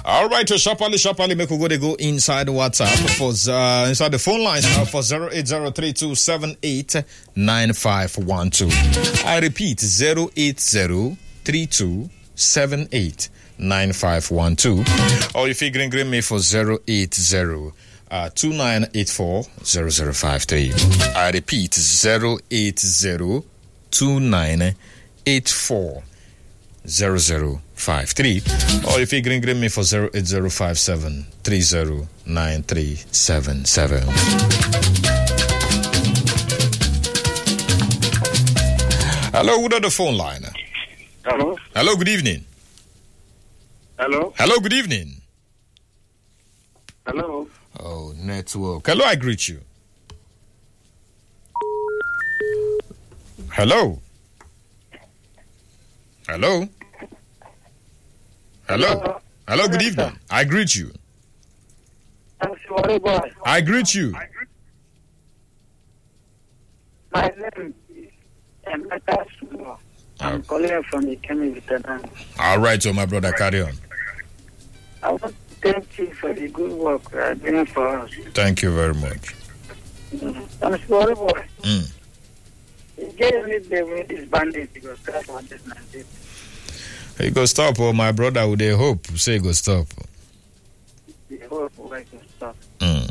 All right, so sharply, make we go inside WhatsApp for inside the phone lines for 08032789512. I repeat 08032789512. Or if you green me for 08029840053. I repeat 08029840053. Or if you green me for 08057309377. Hello, who's on the phone line? Hello. Hello, good evening. Hello. Hello, good evening. Hello. Oh, network. Hello, I greet you. Hello. Hello. Hello. Hello, good evening. I greet you. I'm sorry, boy. I greet you. My name is Emeka Sumo. I'm calling from the Kemi Vietnam. All right, so my brother, carry on. I want to thank you for the good work you are doing for us. Thank you very much. I'm sorry, boy. Mm. You gave me the way this bandit because that's what this man did. He go stop, oh, my brother, with a hope. Say go stop. The hope I can stop. Mm.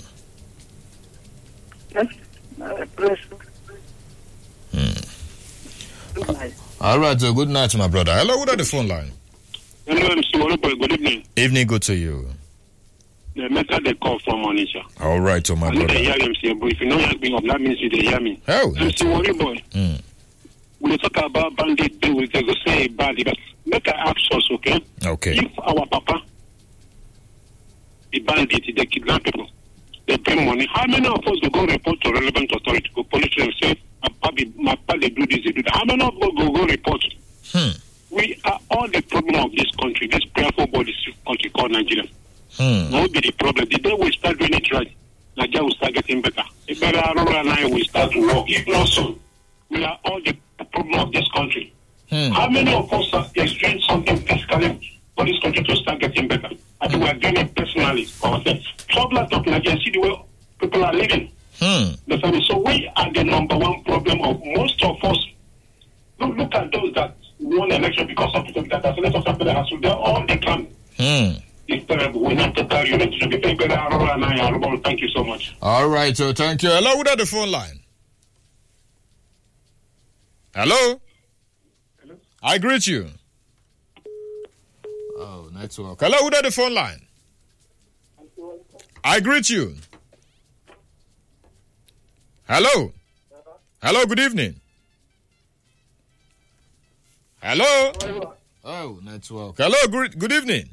Yes, I bless you. Mm. Good night. All right, so good night, my brother. Hello, who's on the phone line? Hello, I'm Simolopo. Good evening. Evening, good to you. The method they call from Onisha. All right, so my I brother. hear him say, but if you know hear me up, that means you dey hear me. Oh, I'm Simolopo. Mm. We talk about bandit bill, we go say bad, but make I ask us, okay? Okay. If our papa, the bandit, they kidnap people, they bring money, how many of us will go report to relevant authority, go police and say, my papa, they do this, they do that. How many of us will go report? We are all the problem of this country, this prayerful body country called Nigeria. What will be the problem? The day we start doing it right, Nigeria will start getting better. If better Aurora and I will start to work. If not so, we are all the problem of this country. How many of us are experiencing something physically for this country to start getting better? I think we are doing it personally for ourselves. Trouble talk Nigeria, see the way people are living. So we are the number one problem of most of us. Look at those that won election because of people that are senators after the house. They're all declined. It's terrible. We have to tell you that you be better. Thank you so much. All right, so thank you. Hello, who's on the phone line? Hello? Hello? I greet you. Oh, network. Hello, who's on the phone line? I greet you. Hello? Hello, good evening. Hello? Oh, network. Hello, good evening.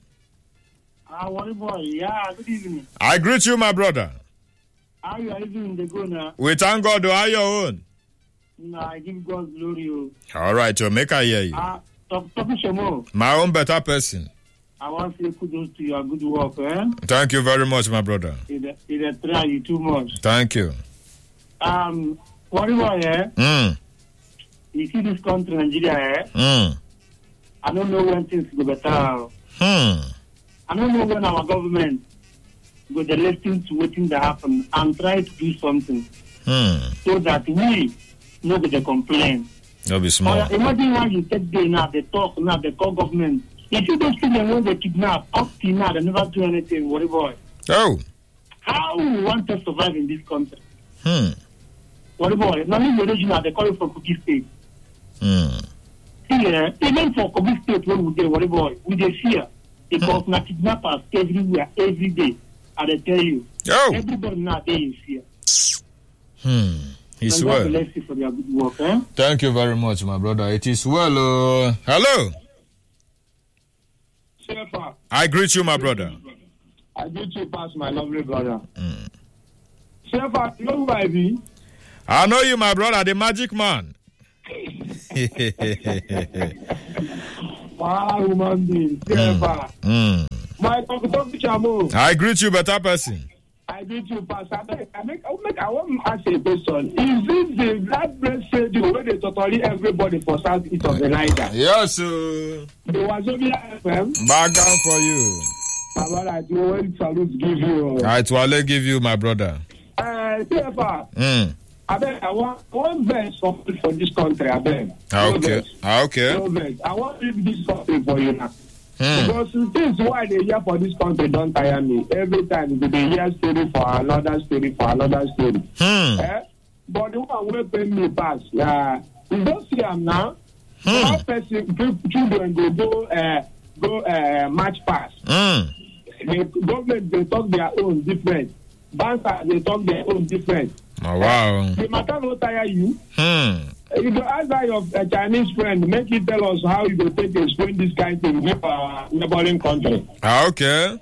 Yeah, good evening. I greet you, my brother. How are you doing the go now? We thank God, how are your own? No, I give God glory. All right, so make I hear you. My own better person. I want to say kudos to your good work, eh? Thank you very much, my brother. It try you too much. Thank you. What about you see this country, Nigeria, I don't know when things go better. I don't know when our government go to listen to what things that happen and try to do something so that we no go to complain. That'll be smart. Imagine how you take day now, they talk now, they call government. If you don't see them when they kidnap, up till now, they never do anything, worry boy. Oh. How we want to survive in this country? Worry boy, not in the regional, they call it for Kogi State. Yeah, even for Kogi State, when we worry boy, we dey fear. Because na kidnappers everywhere, every day. I tell you. Oh. Everybody now they in fear. It's well. God bless you for your good work, eh? Thank you very much, my brother. It is well. Hello. Shefa. I greet you, my brother. I greet you past my lovely brother. Shefa, you know who I be? I know you, my brother, the magic man. Wow, human being. Shefa. My talk Chamo. I greet you, better person. I greet you, Pastor. I want to ask a question. Is this the black bread stadium where they totally everybody for south east of the Niger? Yes, The Wazobia FM. Back down for you. All right, you salute give you. All right, Wale give you, my brother. CFR. I want best for this country, I beg. Okay. Okay. I want to leave this country for you now. Because things why they hear for this country don't tire me. Every time they hear story for another story. But the one will pay me pass. You don't see them now. How children go match pass. The government they talk their own different. Banker they talk their own different. Oh, wow. The matter will tire you. You go ask your Chinese friend, make you tell us how you go take to explain this kind of thing with our neighboring country. Okay.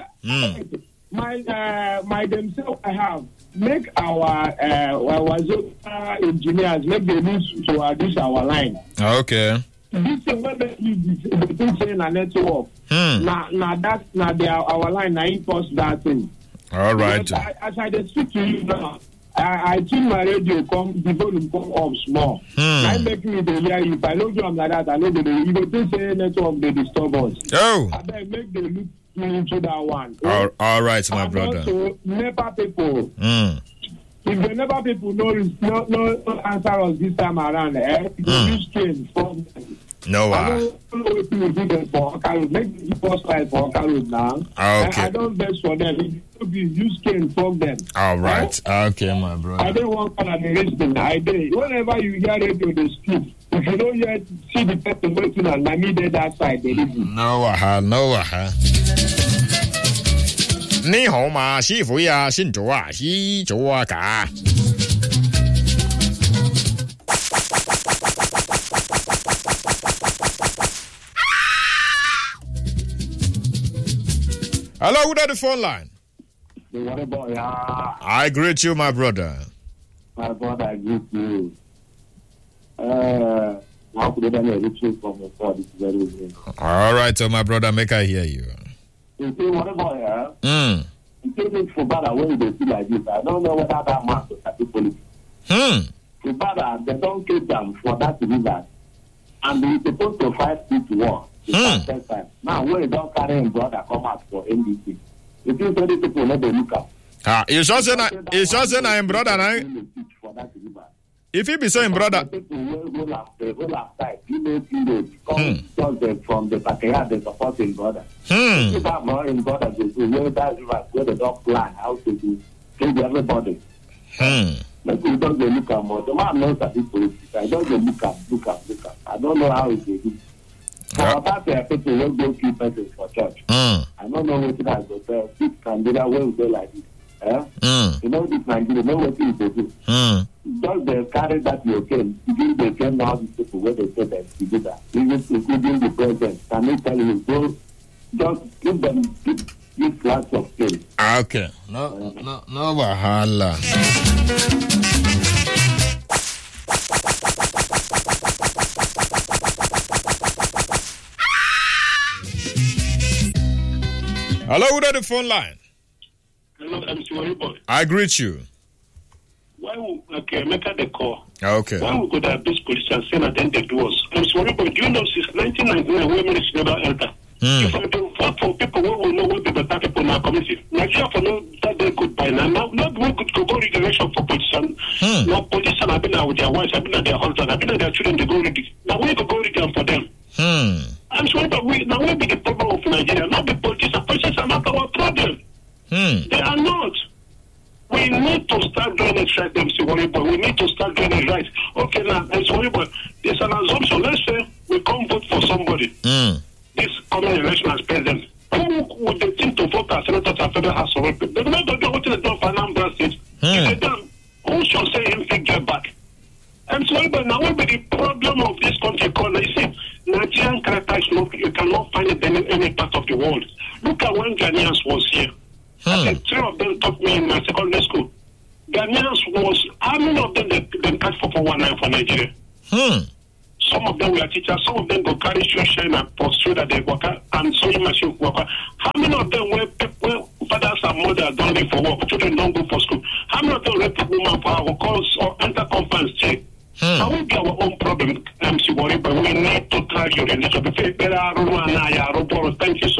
My themselves I have make our engineers make the use to this our line. Okay. This is when they use the thing saying a network. Now that's our line. I impose that thing. All right. As I speak to you now. I think my radio the volume come up small. I make me the hear you. If I don't do them like that, I know you go think say network they disturb us. Oh. I beg make them look into that one. All right, my brother. Also, NEPA people. If the NEPA people no answer us this time around, use cane for no. I don't know what you do them for Okaroad. Make the first line for Okaroad now. Okay. I don't best for them. Use cane for them. All right. Okay, my brother. I don't want to listen. I do. Whenever you hear radio, they speak. If you don't yet see the person waiting on my media that side, they listen. No. 你好嘛，師傅呀，先做啊，先做啊，㗎。Hello, who's on the phone line? I greet you, my brother. My brother, I greet you. How could I reach you from the phone? This is very easy. All right, so my brother, make I hear you. You see, whatever, you take it for bad when they feel like this. I don't know whether that man to start politics. For bad, they don't keep them for that reason. And they're supposed to fight 2-1. Now, when you don't carry him brother come out for NDC, you think so people let them look up. It's just saying I'm brother now. If he be saying brother, people will outside, come from the backyard, they support him brother. If that more in brother, they do where they don't plan how to do everybody. But we don't look at more. The man knows that it's politics. I don't look up. I don't know how it is. About the people will go keep persons for church. I don't know what it has to say. This candidate will go like this. You know this Nigeria, know what it is. Just they carry that you can. If they can now these people where they say that to do that. Including the president. Can they tell you go just give them this class of things. Okay. No wahala. Hello, who's on the phone line? Hello, I'm Siwaribo. I greet you. Why would make the call? Okay. Why would go to this police and say that then they do us? I'm Siwaribo. Do you know since 1999 women is never enter? If I don't vote for people who will know what the better people in our community, Nigeria for no that they good by now. Not we could go regeneration for politicians. Now politicians have been out with their wives, have been at their husbands, have been at their children, they go read it. Now we could go regeneration for them. I'm sorry, but we be the problem of Nigeria, not the politicians. Politicians are not our problem. They are not. We need to start doing it right, MC Waribo. We need to start doing it right. Okay, now, MC Waribo, there's an assumption. Let's say we come vote for somebody. This coming election as president. Who would they think to vote as senators and federal house of representatives? They're not going to do what they do for Anambra State. If they don't, who should say him take get back? I'm sorry, but now will be the problem of this country called, you see, Nigerian characters, you cannot find it in any part of the world. Look at when Ghanaians was here. I think 3 of them taught me in my secondary school. Ghanaians was, how many of them they catch 419 for Nigeria? Some of them were teachers, some of them go carry shoe shine and pursue that they work and sewing machine work. How many of them were fathers and mothers don't live for work, children don't go for school? How many of them were women for our cause or enter conference check? That will be our own problem, MC Wari, but we need to try your religion. Thank you so much.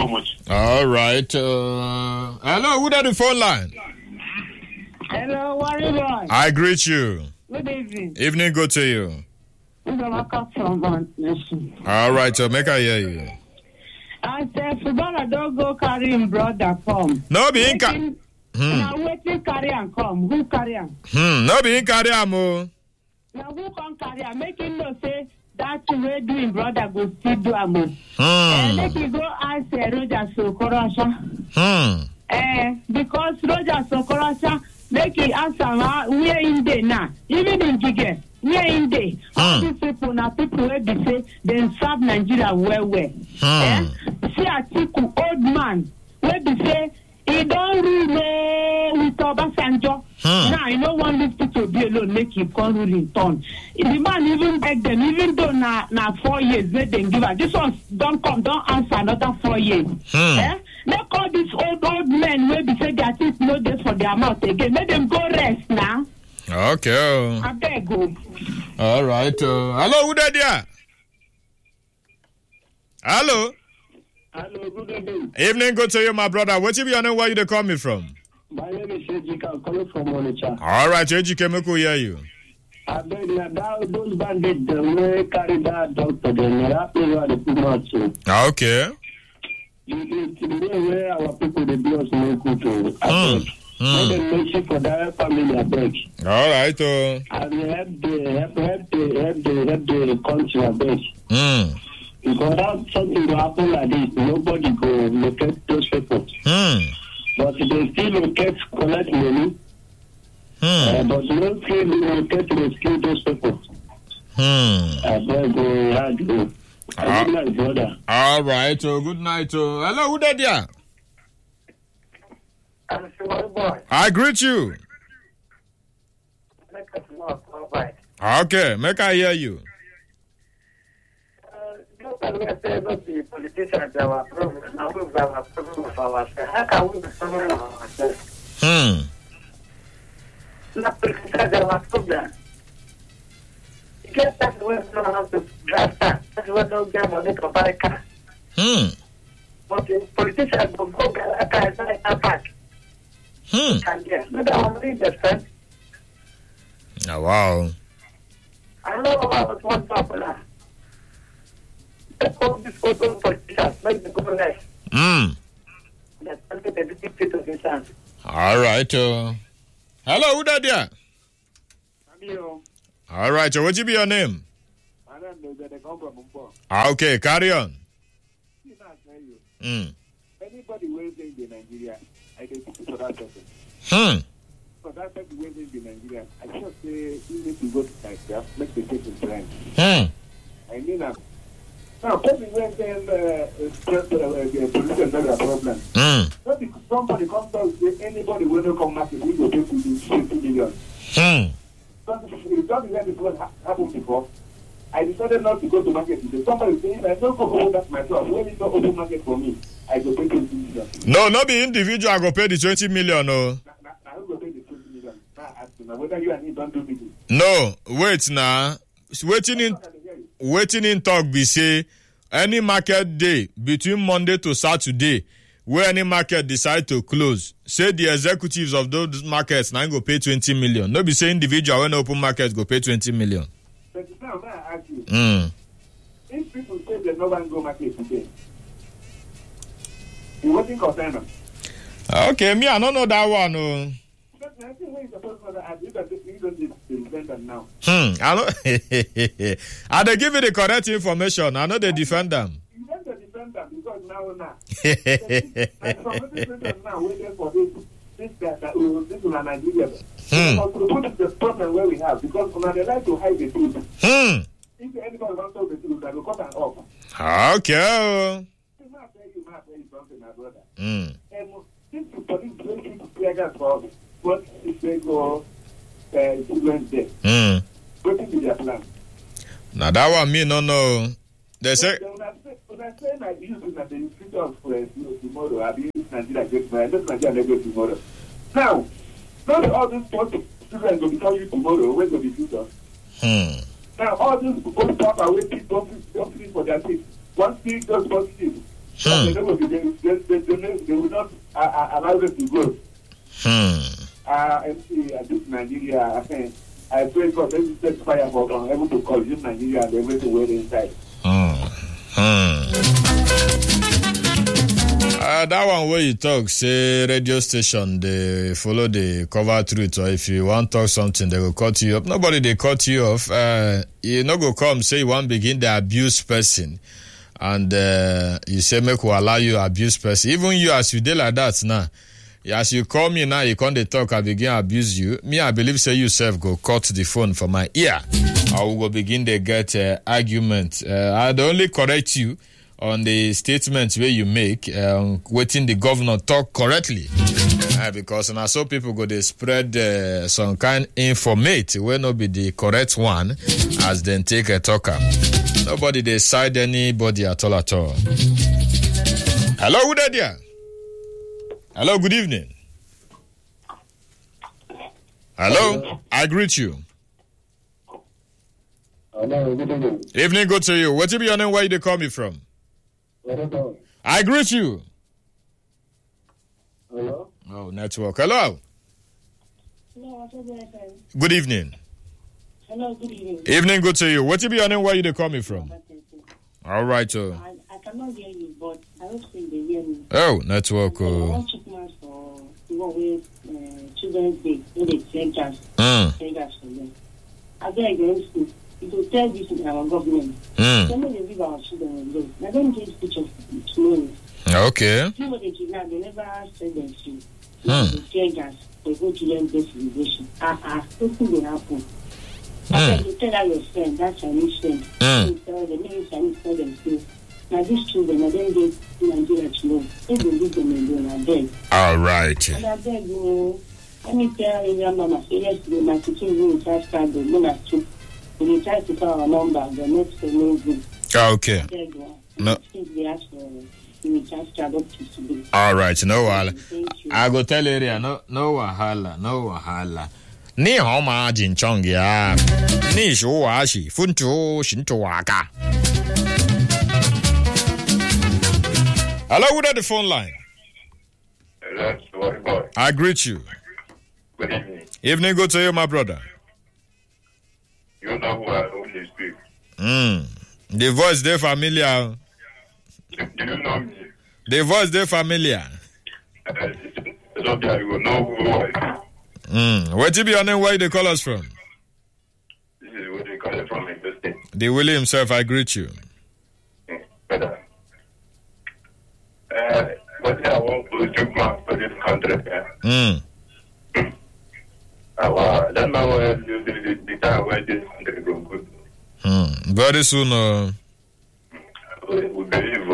All right. Hello, who on the phone line? Hello, Warrior Boy. I greet you. Good evening. Evening, good to you. This is Amaka from Mount Nation. All right, so make I hear you. I said, Subana don't go carry him brother come. No be in Now waiting carry and come. Who carry him? No be in carry am o. Now who come carry him? Make him know say that way doing brother go still do am o. Make he go ask Roger Sokorosha. Because Roger Sokorosha make he ask him where in day now. Even in Gige. Where in day, all these people now people will be say they serve Nigeria well. See Atiku, old man, will be say he don't rule with Obasanjo. Now he don't want these people to be alone, make him come rule in turn. The man even beg them, even though now 4 years they give her. This one don't answer another 4 years. Make all these old men will be say their teeth no dey for their mouth again. Make them go rest now. Okay. I beg you. All right. Hello, who there? Hello. Hello, good evening. Evening, good to you, my brother. What's your name? Where you call me from? My name is Ejika. I'm calling from Onitsha. All right, Ejika, make we hear you. I beg that those bandits will carry that doctor. They never pay what they put out to. Okay. It's the way where our people they do us no good to. Let them make it for their family, I beg. All right. And help the country, I beg. Because that something will happen like this, nobody go locate those people. But they still locate, collect money. But no still locate, rescue those people. I beg you. Good night, brother. All right. Good night. Hello, who there? I greet you. Okay, make I hear you. The politicians that were problem, now we have a problem of ourselves. How can we be problem of ourselves? Not politicians that were problem. You can't start the way we don't have to drive car. That's why don't get money to buy a car. But the politicians will go get a car and buy a park. And yes, but I want to read the friend. Oh, wow. I know about one popular. All these photos politicians make the government. That's something that the people to understand. All right. Hello, who there? All right. What will be your name? Okay, carry on. Anybody who is in Nigeria, I can speak for that person. For that person who is in Nigeria, I just say you need to go to Nigeria, make the case in friend. I mean, now, person when pollution is a problem. Not because somebody comes out and say anybody will not come market, we go take to 50 million. Because if you don't hear this what happened before, I decided not to go to market today. Somebody saying, I don't go hold that myself. When it's not open market for me, I go pay 20 million. No, not be individual. I go pay the 20 million. No. I will go pay the 20 million. Now ask me whether you and me don't do business. No, wait now. Waiting in talk be say any market day between Monday to Saturday where any market decide to close, say the executives of those markets now go pay 20 million. No be say individual when open markets go pay 20 million. But now I ask you, if people say they no one go market today, you wouldn't concern them. Okay, me I don't know that one. No. But I think when you're supposed to you don't defend them now. I know. I they give you the correct information. I know they defend them. You don't defend them because now. And from this now waiting for this is Nigeria. What is the problem where we have? Because they like to hide the truth. If anybody wants to tell the truth, I will cut and off. Okay. You must tell you something, my brother. And since the police don't need to clear that for us, what if they go children's day? What is their plan? Now that one me no know. They say when I say my youth is not the future of tomorrow, I'll be in Nigeria get tomorrow. Not Nigeria go tomorrow. Now, not all these children will tell you tomorrow when will be future. Now all these old papa waiting don't for their kids. One thing just positive. They will not allow them to go. MC, I think Nigeria, I pray God, let me set fire for them, able to consume Nigeria and everything where inside. That one where you talk, say radio station, they follow the cover truth, or if you want to talk something, they will cut you up. Nobody they cut you off. You no go come say you want begin the abuse person, and you say make we allow you abuse person. Even you as you did like that now, as you call me now, you can't dey talk. I begin abuse you. Me, I believe say you self go cut the phone for my ear. I will go begin to get argument. I'd only correct you on the statements where you make, waiting the governor talk correctly. Because now so people go they spread some kind informate will not be the correct one as then take a talker. Nobody they side anybody at all at all. Hello, who there? Hello, good evening. Hello, I greet you. Hello, good evening. Evening, good to you. What be your name? Where you call me from? I greet you. Hello? Oh, network. Hello. Hello, Good evening. hello, good evening. Evening, good to you. What be your name? Where you call me from? All right, I cannot hear you, but I don't think they hear me. Oh, network. I want to plan for Children's Day, when they take us for them. I beg you, it will tell this in our government. Some of they leave our children alone. I don't get pictures tomorrow. Okay. People they kidnap, they never send them free. They take us, they go to them this celebration. Something will happen. After you tell out your friend, that Chinese friend, you tell them, maybe Chinese tell them, say, now these children, I don't get Nigeria to know. They will leave them alone, I beg. All right. And I beg, let me tell you, Mama, say yesterday, my teaching room is outside the Mona Street. When you try to call our number, the next amazing. Okay. I beg, No. they ask for you charge to adopt you today. All right. No wahala. Thank you. I go tell area. No wahala. No wahala. Ni hao ma jin chong ya. Ni shu wa shi fun chu shin chu wa ka. Hello, who at the phone line? Hello, sorry, boy. I greet you. Good evening. Evening, good to you, my brother. You know who I only speak. The voice they familiar. Do you know me? The voice they familiar. It's okay, you will know who I am. What be your name? Where they call us from? This is what they call it from investing. The Willie himself, I greet you. Better. What I want to do for this country. That's not where the time where this country go good. Very soon. We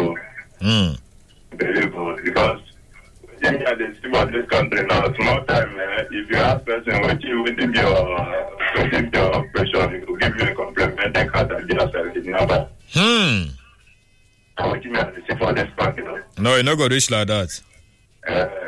believe because they see about this country now, small time, if you ask person what you will give your operation, it will give you a complimentary card and just a number. What you mean to say for this bank, you know? No, you not go reach like that.